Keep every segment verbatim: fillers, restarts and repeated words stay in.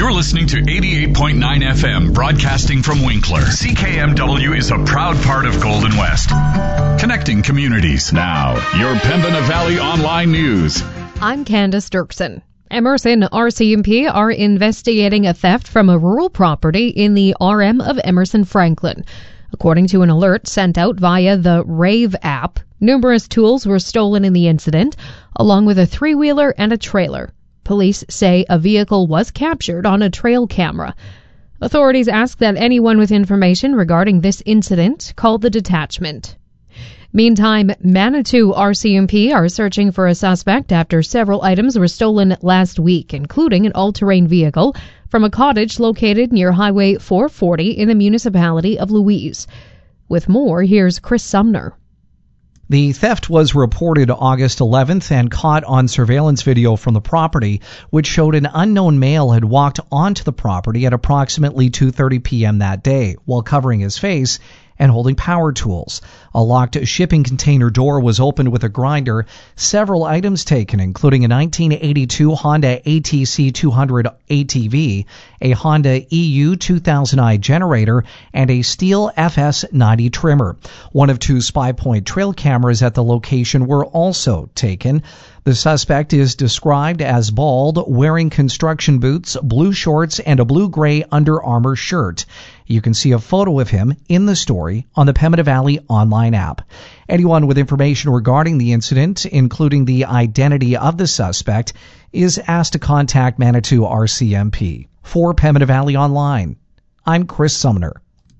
You're listening to eighty-eight point nine F M, broadcasting from Winkler. C K M W is a proud part of Golden West, connecting communities. Now, your Pembina Valley Online News. I'm Candace Dirksen. Emerson R C M P are investigating a theft from a rural property in the R M of Emerson Franklin. According to an alert sent out via the Rave app, numerous tools were stolen in the incident, along with a three-wheeler and a trailer. Police say a vehicle was captured on a trail camera. Authorities ask that anyone with information regarding this incident call the detachment. Meantime, Manitou R C M P are searching for a suspect after several items were stolen last week, including an all-terrain vehicle from a cottage located near Highway four forty in the municipality of Louise. With more, here's Chris Sumner. The theft was reported August eleventh and caught on surveillance video from the property, which showed an unknown male had walked onto the property at approximately two thirty p.m. that day while covering his face and holding power tools. A locked shipping container door was opened with a grinder. Several items taken, including a nineteen eighty-two Honda A T C two hundred A T V, a Honda E U two thousand i generator, and a Stihl F S ninety trimmer. One of two spy-point trail cameras at the location were also taken. The suspect is described as bald, wearing construction boots, blue shorts, and a blue-gray Under Armour shirt. You can see a photo of him in the story on the Pembina Valley online app. Anyone with information regarding the incident, including the identity of the suspect, is asked to contact Manitou R C M P. For Pembina Valley Online, I'm Chris Sumner.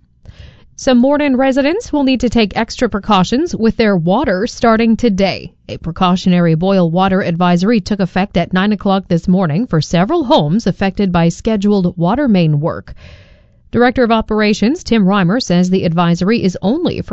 Some Morden residents will need to take extra precautions with their water starting today. A precautionary boil water advisory took effect at nine o'clock this morning for several homes affected by scheduled water main work. Director of Operations Tim Reimer says the advisory is only for